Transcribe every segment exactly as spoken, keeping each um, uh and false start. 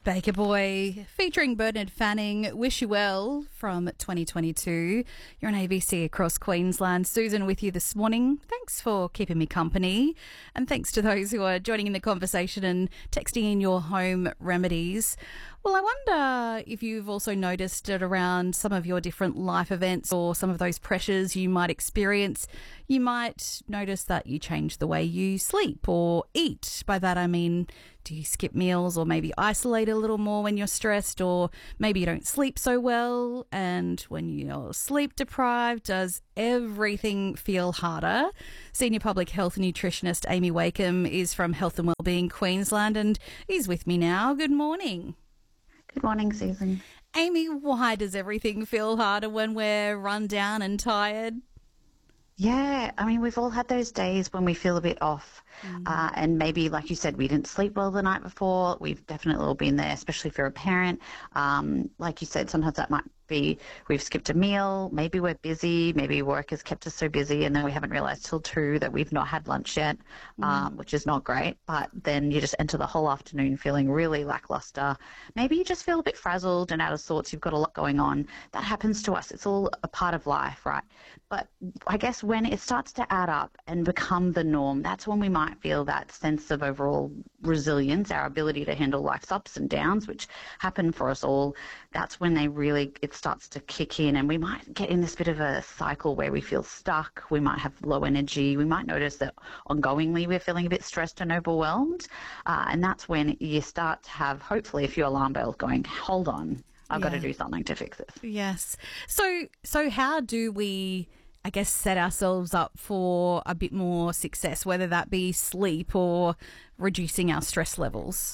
Baker Boy, featuring Bernard Fanning, Wish You Well from twenty twenty-two. You're on A B C across Queensland. Susan with you this morning. Thanks for keeping me company. And thanks to those who are joining in the conversation and texting in your home remedies. Well, I wonder if you've also noticed it around some of your different life events or some of those pressures you might experience. You might notice that you change the way you sleep or eat. By that I mean, do you skip meals or maybe isolate a little more when you're stressed, or maybe you don't sleep so well, and when you're sleep deprived, does everything feel harder? Senior Public Health Nutritionist Amy Wakeham is from Health and Wellbeing Queensland and is with me now. Good morning. Good morning, Susan. Amy, why does everything feel harder when we're run down and tired? Yeah, I mean, we've all had those days when we feel a bit off. Mm. Uh, and maybe, like you said, we didn't sleep well the night before. We've definitely all been there, especially if you're a parent. Um, like you said, sometimes that might be we've skipped a meal, maybe we're busy, maybe work has kept us so busy and then we haven't realised till two that we've not had lunch yet, mm. um, which is not great. But then you just enter the whole afternoon feeling really lacklustre. Maybe you just feel a bit frazzled and out of sorts. You've got a lot going on. That happens to us. It's all a part of life, right? But I guess when it starts to add up and become the norm, that's when we might feel that sense of overall resilience, our ability to handle life's ups and downs, which happen for us all. That's when they really, it starts to kick in, and we might get in this bit of a cycle where we feel stuck. We might have low energy. We might notice that ongoingly we're feeling a bit stressed and overwhelmed. Uh, and that's when you start to have, hopefully, a few alarm bells going, hold on, I've yeah. got to do something to fix this. Yes. So, so how do we, I guess, set ourselves up for a bit more success, whether that be sleep or reducing our stress levels?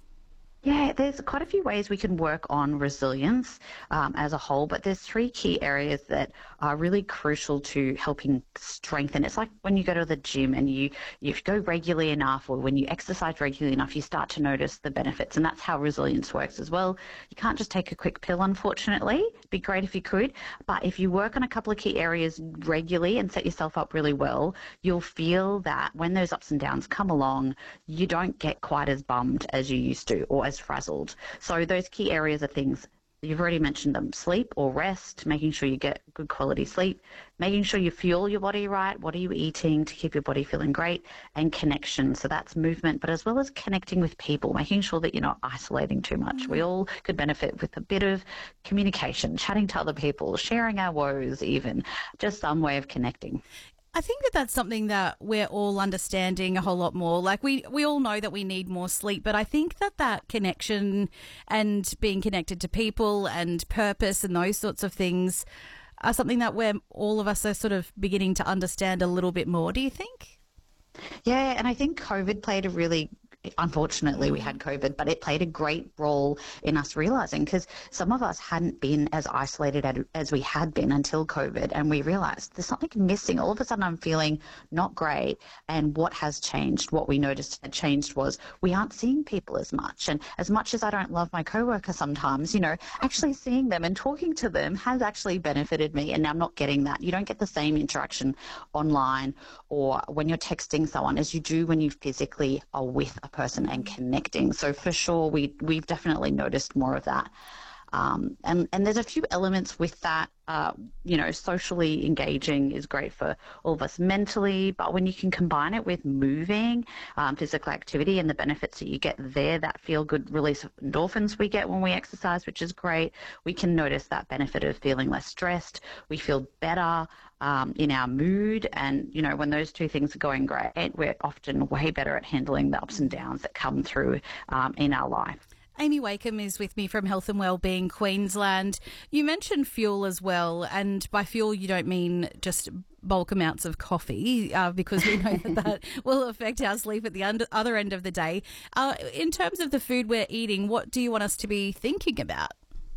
Yeah, there's quite a few ways we can work on resilience um, as a whole, but there's three key areas that are really crucial to helping strengthen. It's like when you go to the gym and you, you go regularly enough, or when you exercise regularly enough, you start to notice the benefits, and that's how resilience works as well. You can't just take a quick pill, unfortunately. It'd be great if you could, but if you work on a couple of key areas regularly and set yourself up really well, you'll feel that when those ups and downs come along, you don't get quite as bummed as you used to, or as frazzled. So those key areas are things, you've already mentioned them: sleep or rest, making sure you get good quality sleep, making sure you fuel your body right, what are you eating to keep your body feeling great, and connection. So that's movement, but as well as connecting with people, making sure that you're not isolating too much. Mm-hmm. We all could benefit with a bit of communication, chatting to other people, sharing our woes even, just some way of connecting. I think that that's something that we're all understanding a whole lot more. Like we, we all know that we need more sleep, but I think that that connection and being connected to people and purpose and those sorts of things are something that we're, all of us are sort of beginning to understand a little bit more. Do you think? Yeah, and I think COVID played a really, unfortunately we had COVID, but it played a great role in us realising, because some of us hadn't been as isolated as we had been until COVID, and we realised there's something missing. All of a sudden I'm feeling not great, and what has changed, what we noticed had changed was we aren't seeing people as much, and as much as I don't love my coworker sometimes, you know, actually seeing them and talking to them has actually benefited me, and I'm not getting that. You don't get the same interaction online or when you're texting someone as you do when you physically are with a person and connecting. So for sure, we, we've definitely noticed more of that. Um, and, and there's a few elements with that. Uh, you know, socially engaging is great for all of us mentally, but when you can combine it with moving, um, physical activity and the benefits that you get there, that feel-good release of endorphins we get when we exercise, which is great, we can notice that benefit of feeling less stressed. We feel better um, in our mood, and, you know, when those two things are going great, we're often way better at handling the ups and downs that come through um, in our life. Amy Wakeham is with me from Health and Wellbeing Queensland. You mentioned fuel as well, and by fuel you don't mean just bulk amounts of coffee, uh, because we know that that will affect our sleep at the under, other end of the day. Uh, in terms of the food we're eating, what do you want us to be thinking about?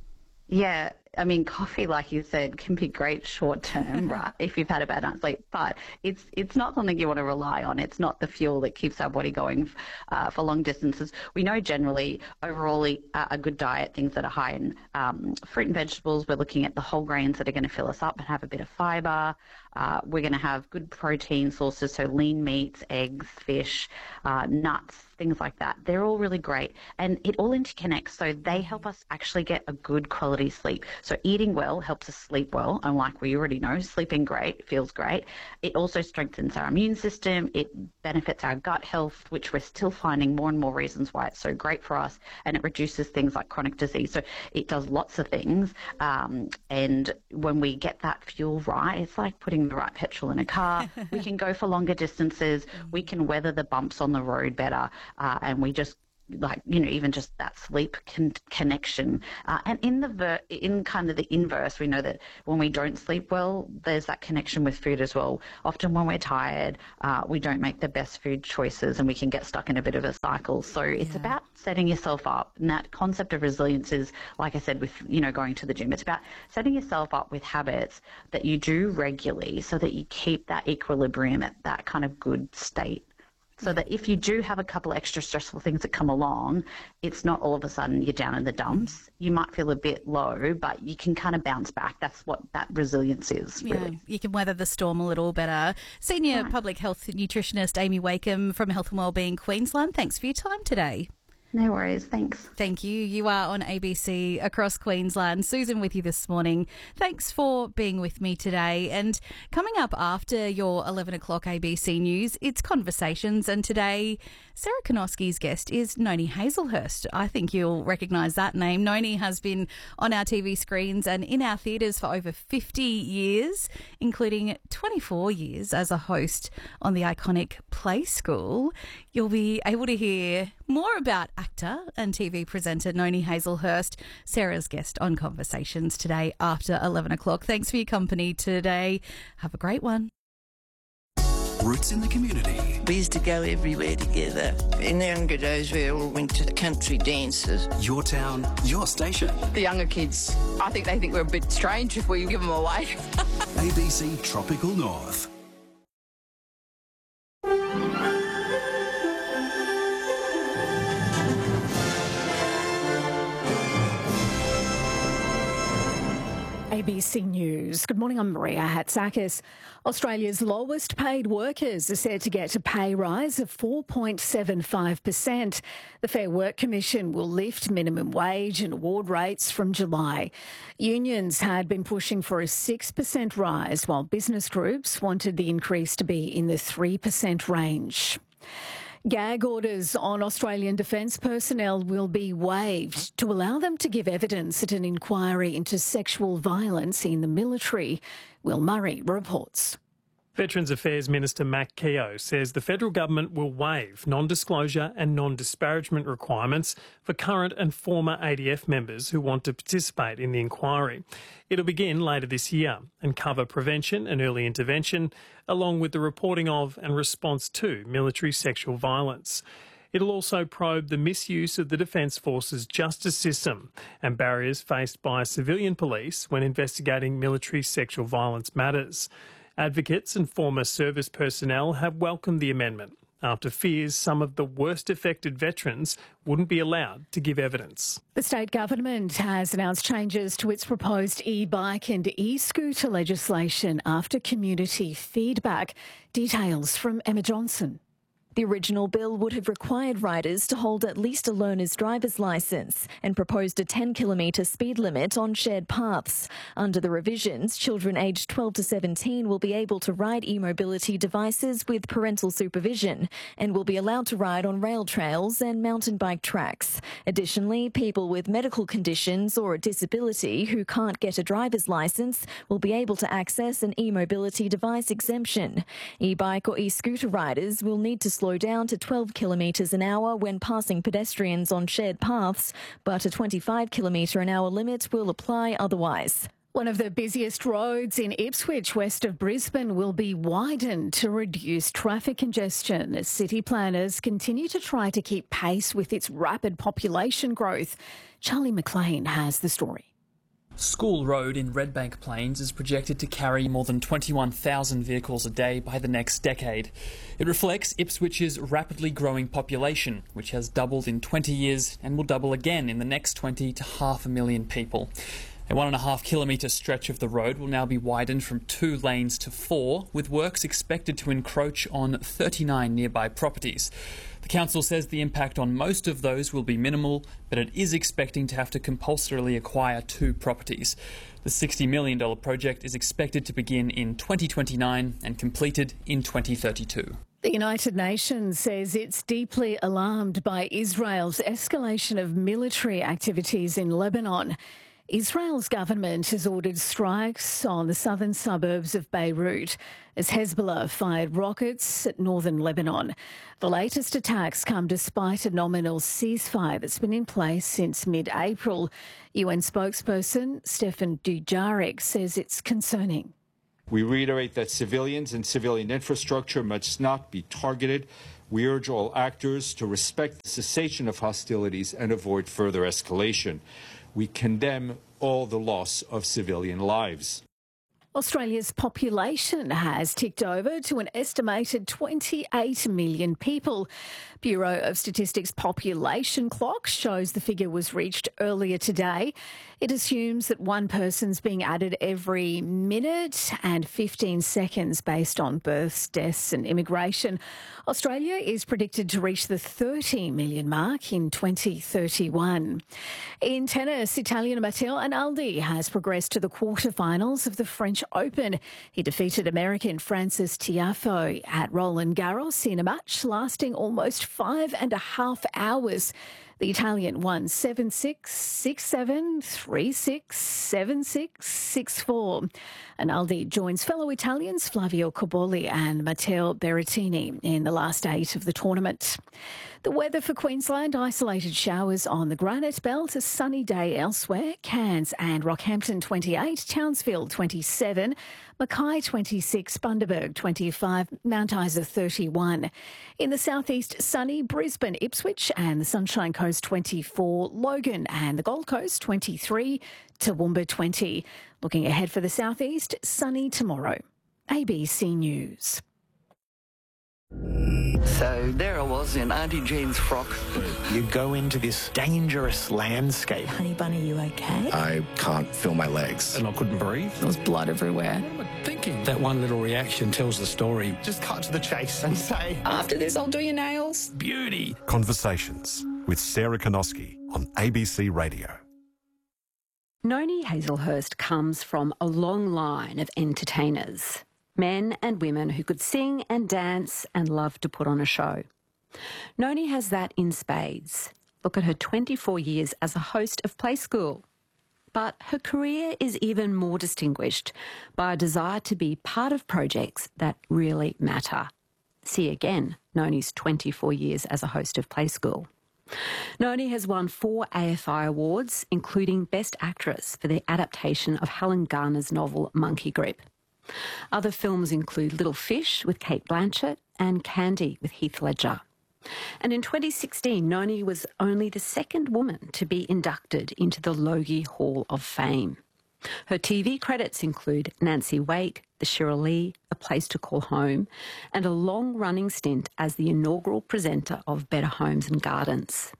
Yeah, I mean, coffee, like you said, can be great short term, right, if you've had a bad night's sleep, but it's it's not something you want to rely on. It's not the fuel that keeps our body going uh, for long distances. We know generally, overall, uh, a good diet, things that are high in um, fruit and vegetables, we're looking at the whole grains that are going to fill us up and have a bit of fibre. Uh, we're going to have good protein sources, so lean meats, eggs, fish, uh, nuts, things like that. They're all really great, and it all interconnects. So they help us actually get a good quality sleep. So eating well helps us sleep well, and like we already know, sleeping great feels great. It also strengthens our immune system. It benefits our gut health, which we're still finding more and more reasons why it's so great for us, and it reduces things like chronic disease. So it does lots of things, um, and when we get that fuel right, it's like putting the right petrol in a car. We can go for longer distances. We can weather the bumps on the road better, uh, and we just like, you know, even just that sleep con- connection. Uh, and in the ver- in kind of the inverse, we know that when we don't sleep well, there's that connection with food as well. Often when we're tired, uh, we don't make the best food choices, and we can get stuck in a bit of a cycle. So it's Yeah. about setting yourself up. And that concept of resilience is, like I said, with, you know, going to the gym, it's about setting yourself up with habits that you do regularly so that you keep that equilibrium at that kind of good state. So that if you do have a couple extra stressful things that come along, it's not all of a sudden you're down in the dumps. You might feel a bit low, but you can kind of bounce back. That's what that resilience is, really. Yeah, you can weather the storm a little better. Senior Right. Public Health Nutritionist Amy Wakeham from Health and Wellbeing Queensland, thanks for your time today. No worries. Thanks. Thank you. You are on A B C across Queensland. Susan with you this morning. Thanks for being with me today. And coming up after your eleven o'clock A B C News, it's Conversations. And today, Sarah Konoski's guest is Noni Hazlehurst. I think you'll recognise that name. Noni has been on our T V screens and in our theatres for over fifty years, including twenty-four years as a host on the iconic Play School. You'll be able to hear more about actor and T V presenter Noni Hazlehurst, Sarah's guest on Conversations today after eleven o'clock. Thanks for your company today. Have a great one. Roots in the community. We used to go everywhere together. In the younger days, we all went to country dances. Your town, your station. The younger kids, I think they think we're a bit strange if we give them away. A B C Tropical North. A B C News. Good morning, I'm Maria Hatzakis. Australia's lowest paid workers are set to get a pay rise of four point seven five percent. The Fair Work Commission will lift minimum wage and award rates from July. Unions had been pushing for a six percent rise, while business groups wanted the increase to be in the three percent range. Gag orders on Australian Defence personnel will be waived to allow them to give evidence at an inquiry into sexual violence in the military. Will Murray reports. Veterans Affairs Minister Matt Keogh says the federal government will waive non-disclosure and non-disparagement requirements for current and former A D F members who want to participate in the inquiry. It'll begin later this year and cover prevention and early intervention, along with the reporting of and response to military sexual violence. It'll also probe the misuse of the Defence Force's justice system and barriers faced by civilian police when investigating military sexual violence matters. Advocates and former service personnel have welcomed the amendment after fears some of the worst affected veterans wouldn't be allowed to give evidence. The state government has announced changes to its proposed e-bike and e-scooter legislation after community feedback. Details from Emma Johnson. The original bill would have required riders to hold at least a learner's driver's licence and proposed a ten kilometre speed limit on shared paths. Under the revisions, children aged twelve to seventeen will be able to ride e-mobility devices with parental supervision and will be allowed to ride on rail trails and mountain bike tracks. Additionally, people with medical conditions or a disability who can't get a driver's licence will be able to access an e-mobility device exemption. E-bike or e-scooter riders will need to slow down to twelve kilometres an hour when passing pedestrians on shared paths, but a twenty-five kilometre an hour limit will apply otherwise. One of the busiest roads in Ipswich, west of Brisbane, will be widened to reduce traffic congestion as city planners continue to try to keep pace with its rapid population growth. Charlie McLean has the story. School Road in Redbank Plains is projected to carry more than twenty-one thousand vehicles a day by the next decade. It reflects Ipswich's rapidly growing population, which has doubled in twenty years and will double again in the next twenty to half a million people. A one and a half kilometre stretch of the road will now be widened from two lanes to four, with works expected to encroach on thirty-nine nearby properties. The The council says the impact on most of those will be minimal, but it is expecting to have to compulsorily acquire two properties. The sixty million dollars project is expected to begin in twenty twenty-nine and completed in twenty thirty-two. The United Nations says it's deeply alarmed by Israel's escalation of military activities in Lebanon. Israel's government has ordered strikes on the southern suburbs of Beirut as Hezbollah fired rockets at northern Lebanon. The latest attacks come despite a nominal ceasefire that's been in place since mid-April. U N spokesperson Stefan Dujarric says it's concerning. We reiterate that civilians and civilian infrastructure must not be targeted. We urge all actors to respect the cessation of hostilities and avoid further escalation. We condemn all the loss of civilian lives. Australia's population has ticked over to an estimated twenty-eight million people. Bureau of Statistics population clock shows the figure was reached earlier today. It assumes that one person's being added every minute and fifteen seconds based on births, deaths and immigration. Australia is predicted to reach the thirty million mark in twenty thirty-one. In tennis, Italian Matteo Arnaldi has progressed to the quarterfinals of the French Open. He defeated American Francis Tiafoe at Roland Garros in a match lasting almost five and a half hours. The Italian won seven six, six seven, three six, seven six, six four. Arnaldi joins fellow Italians Flavio Cobolli and Matteo Berrettini in the last eight of the tournament. The weather for Queensland: isolated showers on the Granite Belt, a sunny day elsewhere. Cairns and Rockhampton twenty-eight, Townsville twenty-seven, Mackay twenty-six, Bundaberg twenty-five, Mount Isa thirty-one. In the southeast, sunny, Brisbane, Ipswich and the Sunshine Coast twenty-four, Logan and the Gold Coast twenty-three, Toowoomba twenty. Looking ahead for the southeast, sunny tomorrow. A B C News. So there I was in Auntie Jean's frock. You go into this dangerous landscape. Honey Bunny, you okay? I can't feel my legs. And I couldn't breathe. There was blood everywhere. What am I thinking? That one little reaction tells the story. Just cut to the chase and say, after this, I'll do your nails. Beauty. Conversations with Sarah Konoski on A B C Radio. Noni Hazlehurst comes from a long line of entertainers. Men and women who could sing and dance and loved to put on a show. Noni has that in spades. Look at her twenty-four years as a host of Play School. But her career is even more distinguished by a desire to be part of projects that really matter. See again Noni's twenty-four years as a host of Play School. Noni has won four A F I awards, including Best Actress for the adaptation of Helen Garner's novel Monkey Grip. Other films include Little Fish with Cate Blanchett and Candy with Heath Ledger. And in twenty sixteen, Noni was only the second woman to be inducted into the Logie Hall of Fame. Her T V credits include Nancy Wake, The Cheryl Lee, A Place to Call Home, and a long-running stint as the inaugural presenter of Better Homes and Gardens.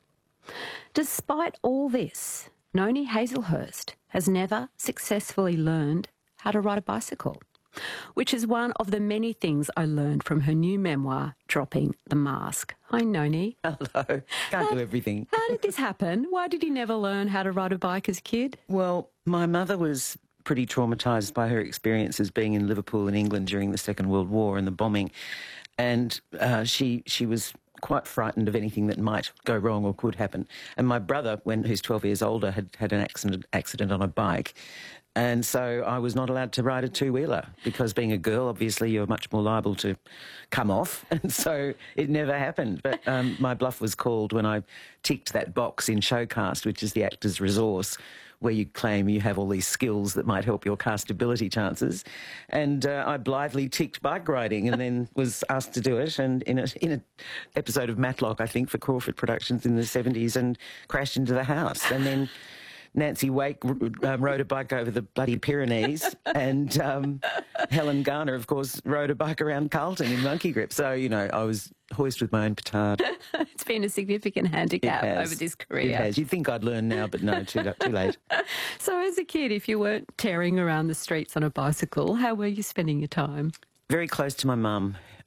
Despite all this, Noni Hazlehurst has never successfully learned how to ride a bicycle, which is one of the many things I learned from her new memoir, Dropping the Mask. Hi, Noni. Hello. Can't how, do everything. How did this happen? Why did you never learn how to ride a bike as a kid? Well, my mother was pretty traumatised by her experiences being in Liverpool in England during the Second World War and the bombing. And uh, she she was quite frightened of anything that might go wrong or could happen. And my brother, when who's twelve years older, had had an accident accident on a bike. And so I was not allowed to ride a two-wheeler because being a girl, obviously, you're much more liable to come off. And so it never happened. But um, my bluff was called when I ticked that box in Showcast, which is the actor's resource, where you claim you have all these skills that might help your castability chances. And uh, I blithely ticked bike riding and then was asked to do it. And in a, in an episode of Matlock, I think, for Crawford Productions in the seventies, and crashed into the house. And then Nancy Wake um, rode a bike over the bloody Pyrenees, and um, Helen Garner, of course, rode a bike around Carlton in Monkey Grip. So, you know, I was hoist with my own petard. It's been a significant handicap over this career. It has. You'd think I'd learn now, but no, too, too late. So as a kid, if you weren't tearing around the streets on a bicycle, how were you spending your time? Very close to my mum.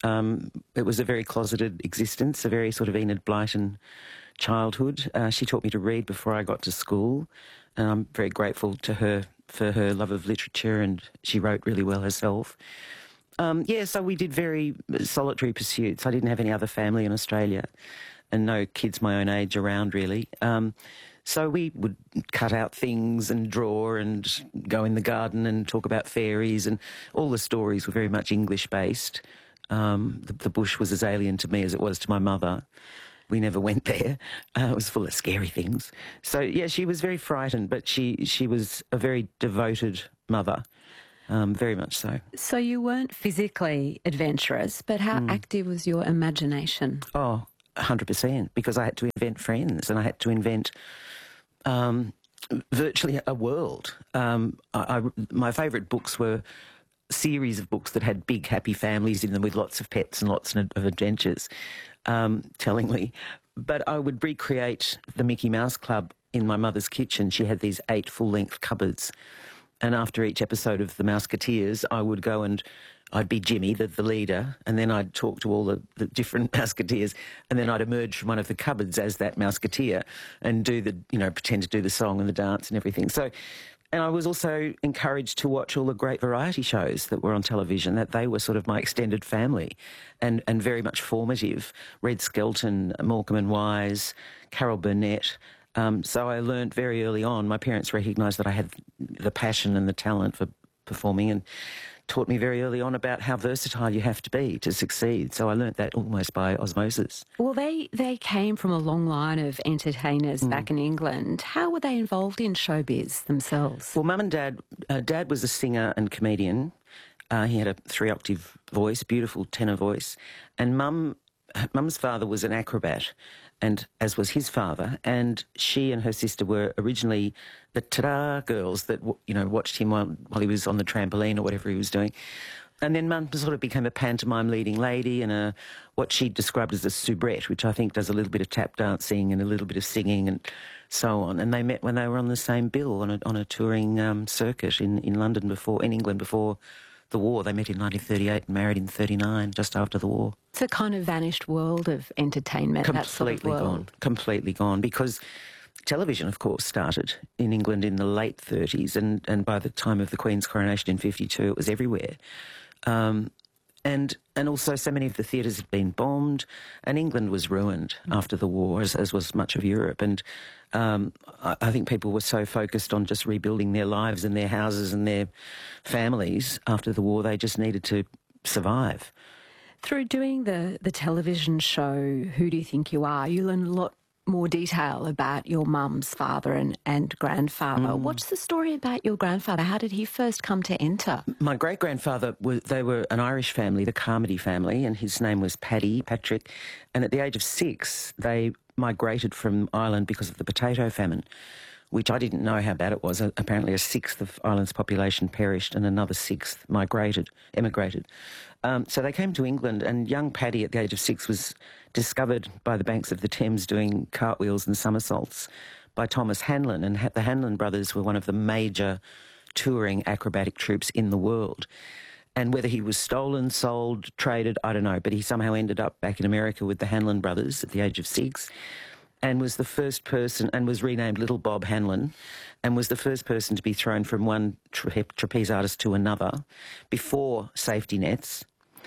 Um, it was a very closeted existence, a very sort of Enid Blyton childhood. Uh, she taught me to read before I got to school, and I'm very grateful to her for her love of literature, and she wrote really well herself. Um, yeah, so we did very solitary pursuits. I didn't have any other family in Australia and no kids my own age around, really. Um, so we would cut out things and draw and go in the garden and talk about fairies, and all the stories were very much English-based. Um, the, the bush was as alien to me as it was to my mother. We never went there. Uh, it was full of scary things. So, yeah, she was very frightened, but she, she was a very devoted mother, um, very much so. So you weren't physically adventurous, but how mm. active was your imagination? Oh, one hundred percent, because I had to invent friends and I had to invent um, virtually a world. Um, I, I, my favourite books were series of books that had big, happy families in them with lots of pets and lots of adventures, um, tellingly. But I would recreate the Mickey Mouse Club in my mother's kitchen. She had these eight full-length cupboards. And after each episode of The Mouseketeers, I would go and I'd be Jimmy, the, the leader, and then I'd talk to all the, the different Mouseketeers, and then I'd emerge from one of the cupboards as that Mouseketeer and do the, you know, pretend to do the song and the dance and everything. So, and I was also encouraged to watch all the great variety shows that were on television, that they were sort of my extended family and, and very much formative. Red Skelton, Morecambe and Wise, Carol Burnett. Um, so I learned very early on, my parents recognised that I had the passion and the talent for performing and taught me very early on about how versatile you have to be to succeed. So I learnt that almost by osmosis. Well, they, they came from a long line of entertainers mm. back in England. How were they involved in showbiz themselves? Well, Mum and Dad, uh, Dad was a singer and comedian. Uh, he had a three-octave voice, beautiful tenor voice. And Mum, Mum's father was an acrobat, and as was his father, and she and her sister were originally the ta-da girls that, you know, watched him while, while he was on the trampoline or whatever he was doing. And then Mum sort of became a pantomime leading lady and a what she described as a soubrette, which I think does a little bit of tap dancing and a little bit of singing and so on. And they met when they were on the same bill on a, on a touring um, circuit in, in London before, in England before the war. They met in nineteen thirty-eight and married in thirty-nine, just after the war. It's a kind of vanished world of entertainment, completely that sort of world. Gone, completely gone, because television, of course, started in England in the late thirties, and, and by the time of the Queen's coronation in fifty-two, it was everywhere. Um, and and also so many of the theatres had been bombed, and England was ruined after the war, as, as was much of Europe. And um, I, I think people were so focused on just rebuilding their lives and their houses and their families after the war, they just needed to survive. Through doing the, the television show Who Do You Think You Are, you learn a lot more detail about your mum's father and, and grandfather. Mm. What's the story about your grandfather? How did he first come to enter? My great-grandfather, was, they were an Irish family, the Carmody family, and his name was Paddy, Patrick. And at the age of six, they migrated from Ireland because of the potato famine, which I didn't know how bad it was. Apparently a sixth of Ireland's population perished and another sixth migrated, emigrated. Um, so they came to England, and young Paddy at the age of six was discovered by the banks of the Thames doing cartwheels and somersaults by Thomas Hanlon, and the Hanlon brothers were one of the major touring acrobatic troupes in the world. And whether he was stolen, sold, traded, I don't know, but he somehow ended up back in America with the Hanlon brothers at the age of six, and was the first person, and was renamed Little Bob Hanlon, and was the first person to be thrown from one tra- trapeze artist to another before safety nets.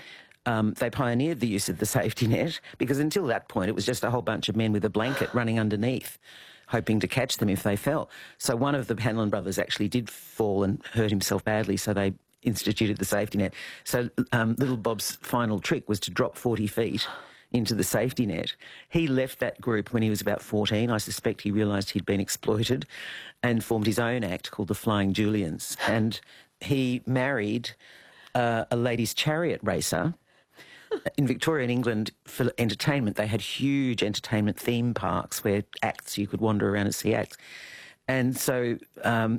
Um, they pioneered the use of the safety net, because until that point it was just a whole bunch of men with a blanket running underneath, hoping to catch them if they fell. So one of the Hanlon brothers actually did fall and hurt himself badly, so they instituted the safety net. So um, Little Bob's final trick was to drop forty feet into the safety net. He left that group when he was about fourteen. I suspect he realised he'd been exploited and formed his own act called the Flying Julians. And he married uh, a ladies' chariot racer. In Victorian England, for entertainment, they had huge entertainment theme parks where acts, you could wander around and see acts. And so um,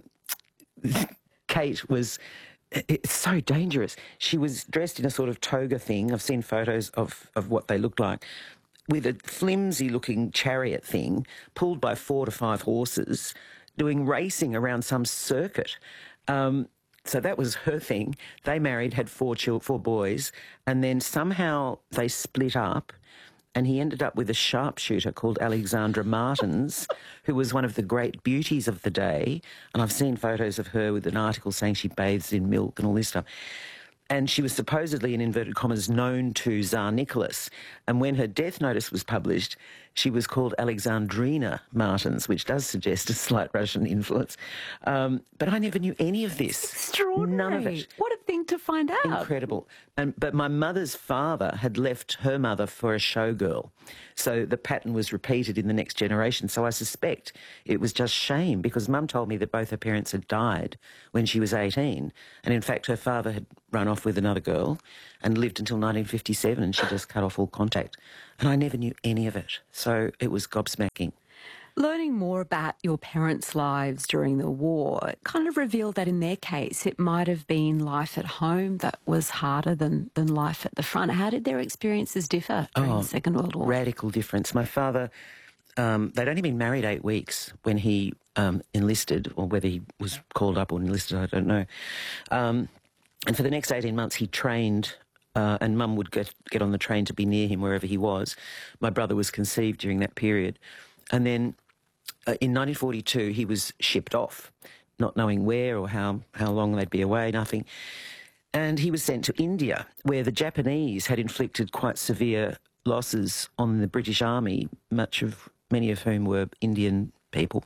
Kate was... It's so dangerous. She was dressed in a sort of toga thing. I've seen photos of, of what they looked like, with a flimsy-looking chariot thing pulled by four to five horses, doing racing around some circuit. Um, so that was her thing. They married, had four children, four boys, and then somehow they split up. And he ended up with a sharpshooter called Alexandra Martins, who was one of the great beauties of the day. And I've seen photos of her with an article saying she bathes in milk and all this stuff. And she was supposedly, in inverted commas, known to Tsar Nicholas. And when her death notice was published, she was called Alexandrina Martins, which does suggest a slight Russian influence. Um, but I never knew any of this. Extraordinary. None of it. What a thing to find out. Incredible. And, but my mother's father had left her mother for a showgirl. So the pattern was repeated in the next generation. So I suspect it was just shame, because Mum told me that both her parents had died when she was eighteen. And in fact, her father had run off with another girl and lived until nineteen fifty-seven, and she just cut off all contact. And I never knew any of it. So it was gobsmacking. Learning more about your parents' lives during the war kind of revealed that in their case it might have been life at home that was harder than, than life at the front. How did their experiences differ during oh, the Second World War? Radical difference. My father, um, they'd only been married eight weeks when he um, enlisted, or whether he was called up or enlisted, I don't know. Um, and for the next eighteen months he trained, uh, and Mum would get, get on the train to be near him wherever he was. My brother was conceived during that period. And then Uh, in nineteen forty-two, he was shipped off, not knowing where or how, how long they'd be away, nothing. And he was sent to India, where the Japanese had inflicted quite severe losses on the British Army, much of many of whom were Indian people.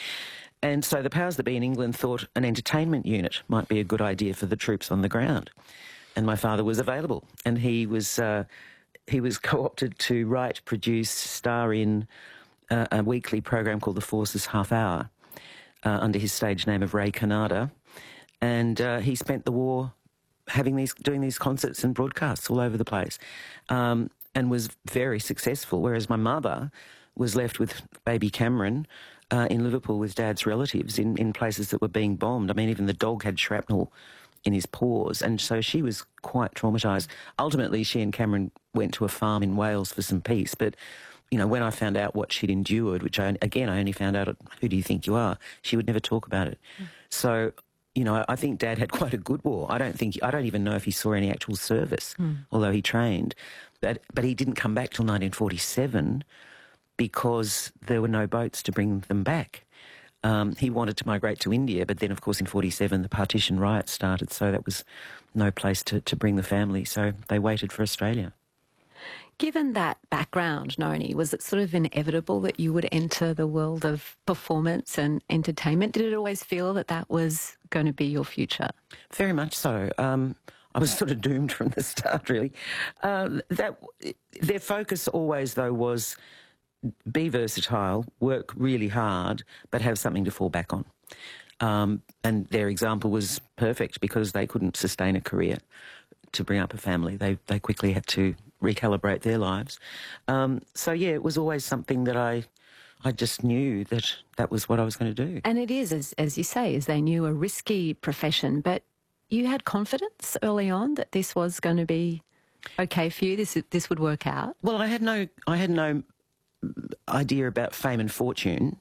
And so the powers that be in England thought an entertainment unit might be a good idea for the troops on the ground. And my father was available, and he was uh, he was co-opted to write, produce, star in Uh, a weekly program called The Forces Half Hour uh, under his stage name of Ray Kannada. And uh, he spent the war having these, doing these concerts and broadcasts all over the place, um, and was very successful, whereas my mother was left with baby Cameron uh, in Liverpool with Dad's relatives in, in places that were being bombed. I mean, even the dog had shrapnel in his paws, and so she was quite traumatised. Ultimately, she and Cameron went to a farm in Wales for some peace, but you know, when I found out what she'd endured, which I, again, I only found out at Who Do You Think You Are, she would never talk about it. Mm. So, you know, I think Dad had quite a good war. I don't think, I don't even know if he saw any actual service, mm. although he trained. But, but he didn't come back till nineteen forty-seven because there were no boats to bring them back. Um, he wanted to migrate to India, but then, of course, in forty-seven, the partition riots started, so that was no place to, to bring the family. So they waited for Australia. Given that background, Noni, was it sort of inevitable that you would enter the world of performance and entertainment? Did it always feel that that was going to be your future? Very much so. Um, I was sort of doomed from the start, really. Uh, that their focus always, though, was be versatile, work really hard, but have something to fall back on. Um, and their example was perfect because they couldn't sustain a career to bring up a family. They they quickly had to recalibrate their lives. Um, so, yeah, it was always something that I I just knew that that was what I was going to do. And it is, as, as you say, as they knew, a risky profession, but you had confidence early on that this was going to be okay for you, this this would work out? Well, I had no I had no idea about fame and fortune,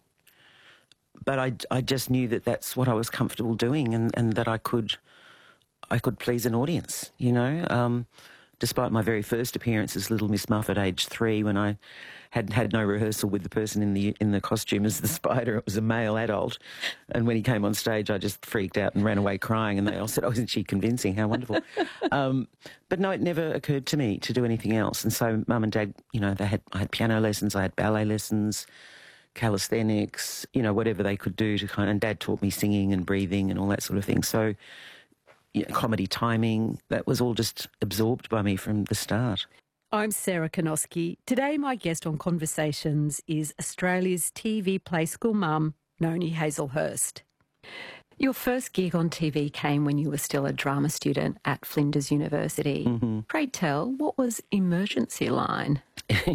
but I, I just knew that that's what I was comfortable doing, and, and that I could I could please an audience, you know. Um, despite my very first appearance as Little Miss Muff at age three, when I had had no rehearsal with the person in the in the costume as the spider, it was a male adult, and when he came on stage, I just freaked out and ran away crying, and they all said, "Oh, isn't she convincing? How wonderful!" um, but no, it never occurred to me to do anything else, and so Mum and Dad, you know, they had I had piano lessons, I had ballet lessons, calisthenics, you know, whatever they could do to kind of, and Dad taught me singing and breathing and all that sort of thing. So, you know, comedy timing, that was all just absorbed by me from the start. I'm Sarah Konoski. Today my guest on Conversations is Australia's T V play school mum, Noni Hazlehurst. Your first gig on T V came when you were still a drama student at Flinders University. Mm-hmm. Pray tell, what was Emergency Line?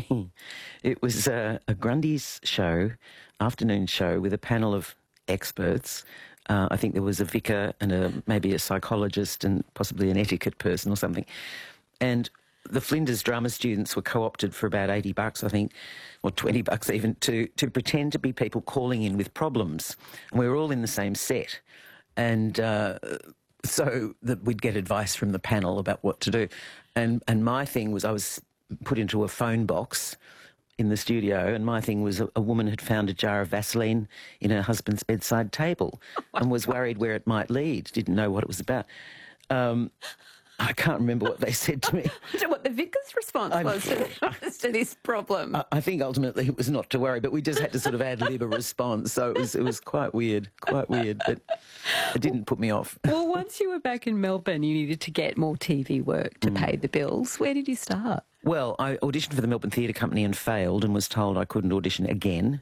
It was a, a Grundy's show, afternoon show, with a panel of experts. Uh, I think there was a vicar and a, maybe a psychologist and possibly an etiquette person or something. And the Flinders drama students were co-opted for about eighty bucks, I think, or twenty bucks even, to, to pretend to be people calling in with problems. And we were all in the same set. And uh, so that we'd get advice from the panel about what to do. And, and my thing was I was put into a phone box in the studio, and my thing was a, a woman had found a jar of Vaseline in her husband's bedside table and was worried where it might lead, didn't know what it was about. Um, I can't remember what they said to me. So what the vicar's response I- was to, to this problem. I, I think ultimately it was not to worry, but we just had to sort of ad-lib a response, so it was, it was quite weird, quite weird, but it didn't put me off. Well, once you were back in Melbourne, you needed to get more T V work to Mm. pay the bills. Where did you start? Well, I auditioned for the Melbourne Theatre Company and failed and was told I couldn't audition again.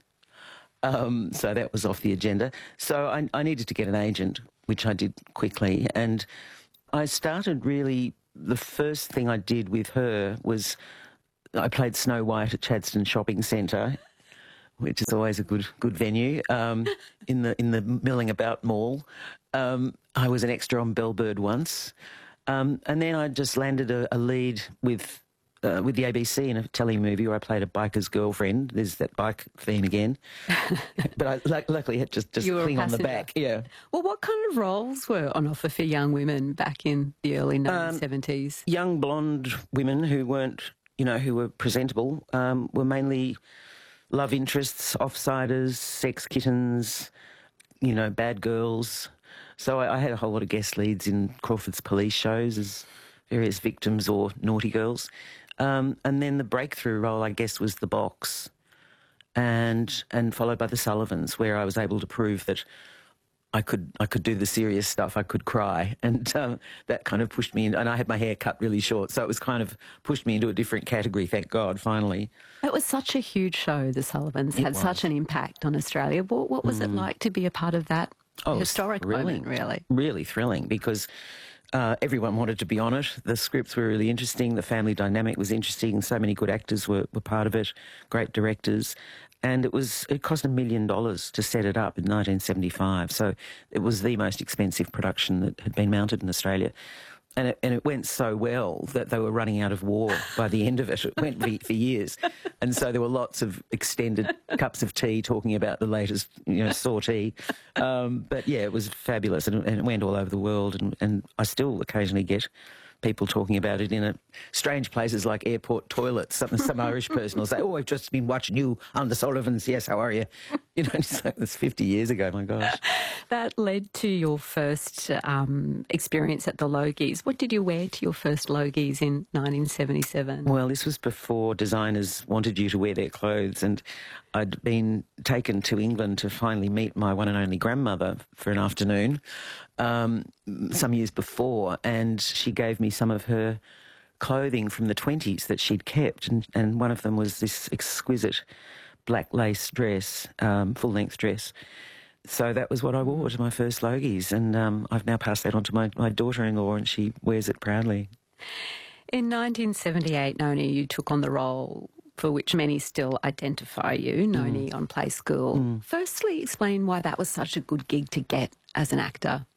Um, so that was off the agenda. So I, I needed to get an agent, which I did quickly. And I started really, the first thing I did with her was I played Snow White at Chadstone Shopping Centre, which is always a good good venue, um, in the in the Milling About Mall. Um, I was an extra on Bellbird once. Um, and then I just landed a, a lead with uh, with the A B C in a telly movie where I played a biker's girlfriend. There's that bike theme again. But I, luck- luckily it just, just You were a cling on the passenger. back. Yeah. Well, what kind of roles were on offer for young women back in the early nineteen seventies? Young blonde women who weren't, you know, who were presentable, um, were mainly love interests, offsiders, sex kittens, you know, bad girls. So I, I had a whole lot of guest leads in Crawford's police shows as various victims or naughty girls. Um, and then the breakthrough role, I guess, was The Box, and and followed by The Sullivans, where I was able to prove that I could I could do the serious stuff. I could cry, and um, that kind of pushed me in. And I had my hair cut really short, so it was kind of pushed me into a different category. Thank God, finally. It was such a huge show, The Sullivans, It had was. such an impact on Australia. What, what was it Mm. like to be a part of that Oh, historic thrilling. moment, really? Really thrilling, because uh, everyone wanted to be on it. The scripts were really interesting. The family dynamic was interesting. So many good actors were, were part of it, great directors. And it was it cost a million dollars to set it up in nineteen seventy-five. So it was the most expensive production that had been mounted in Australia. And it, and it went so well that they were running out of war by the end of it. It went for, for years. And so there were lots of extended cups of tea talking about the latest, you know, sortie. Um, but, yeah, it was fabulous, and, and it went all over the world. And, and I still occasionally get people talking about it in a, strange places like airport toilets. Some, some Irish person will say, oh, I've just been watching you on The Sullivans. Yes, how are you? You know, it's like, that's fifty years ago, my gosh. That led to your first um, experience at the Logies. What did you wear to your first Logies in nineteen seventy-seven? Well, this was before designers wanted you to wear their clothes, and I'd been taken to England to finally meet my one and only grandmother for an afternoon um, some years before, and she gave me some of her clothing from the twenties that she'd kept, and, and one of them was this exquisite black lace dress, um, full-length dress. So that was what I wore to my first Logies, and um, I've now passed that on to my, my daughter-in-law, and she wears it proudly. In nineteen seventy-eight, Noni, you took on the role for which many still identify you, Noni on Play School. Mm. Firstly, explain why that was such a good gig to get as an actor.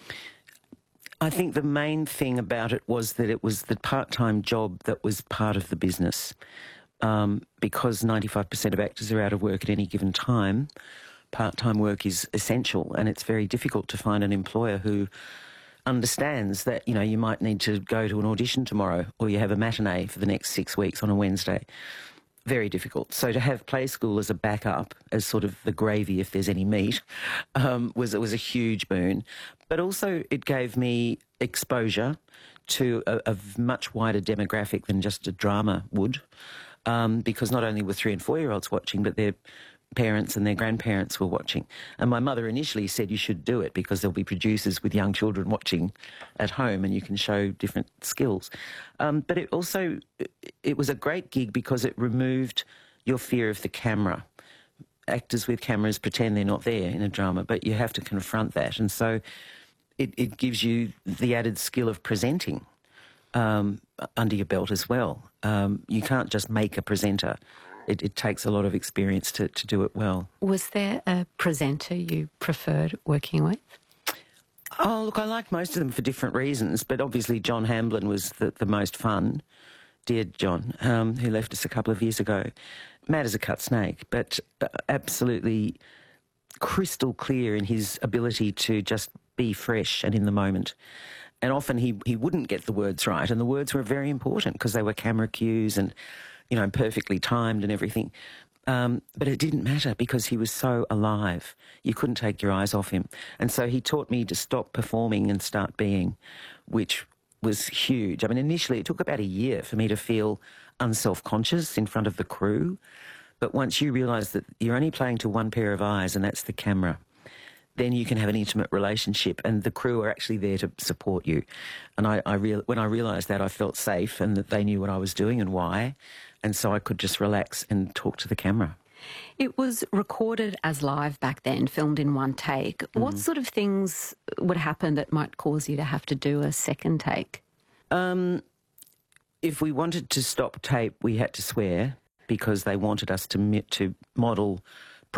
I think the main thing about it was that it was the part-time job that was part of the business. Um, because ninety-five percent of actors are out of work at any given time, part-time work is essential, and it's very difficult to find an employer who understands that, you know, you might need to go to an audition tomorrow, or you have a matinee for the next six weeks on a Wednesday. Very difficult. So to have Play School as a backup, as sort of the gravy if there's any meat, um, was it was a huge boon. But also it gave me exposure to a, a much wider demographic than just a drama would, um, because not only were three and four-year-olds watching, but their parents and their grandparents were watching. And my mother initially said you should do it because there'll be producers with young children watching at home and you can show different skills. Um, but it also, it was a great gig because it removed your fear of the camera. Actors with cameras pretend they're not there in a drama, but you have to confront that. And so it, it gives you the added skill of presenting um, under your belt as well. Um, you can't just make a presenter. It, it takes a lot of experience to, to do it well. Was there a presenter you preferred working with? Oh, look, I like most of them for different reasons, but obviously John Hamblin was the, the most fun. Dear John, um, who left us a couple of years ago. Mad as a cut snake, but uh, absolutely crystal clear in his ability to just be fresh and in the moment. And often he, he wouldn't get the words right, and the words were very important because they were camera cues and, you know, perfectly timed and everything. Um, but it didn't matter because he was so alive. You couldn't take your eyes off him. And so he taught me to stop performing and start being, which was huge. I mean, initially it took about a year for me to feel unself-conscious in front of the crew. But once you realise that you're only playing to one pair of eyes, and that's the camera, then you can have an intimate relationship, and the crew are actually there to support you. And I, I real, when I realised that, I felt safe and that they knew what I was doing and why, and so I could just relax and talk to the camera. It was recorded as live back then, filmed in one take. Mm. What sort of things would happen that might cause you to have to do a second take? Um, if we wanted to stop tape, we had to swear because they wanted us to to model